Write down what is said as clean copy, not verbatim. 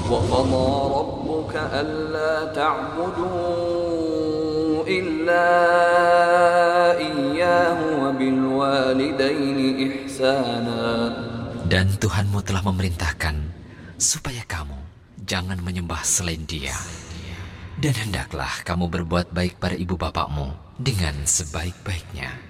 وقضى ربك ألا تعبدوا إلا إياه وبالوالدين إحسانا. Dan Tuhanmu telah memerintahkan supaya kamu jangan menyembah selain Dia. Dan hendaklah kamu berbuat baik pada ibu bapakmu dengan sebaik-baiknya.